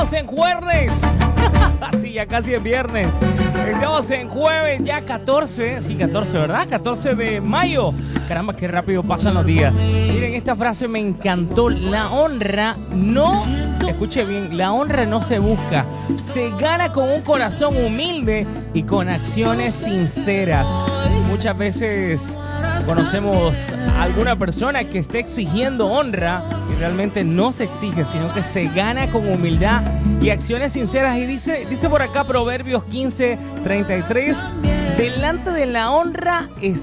Estamos en jueves. Así ya casi es viernes. Estamos en jueves, ya 14. Sí, 14, ¿verdad? 14 de mayo. Caramba, qué rápido pasan los días. Miren, esta frase me encantó. La honra no... Escuche bien, la honra no se busca. Se gana con un corazón humilde y con acciones sinceras. Muchas veces conocemos a alguna persona que esté exigiendo honra y realmente no se exige, sino que se gana con humildad y acciones sinceras. Y dice por acá Proverbios 15:33, delante de la honra está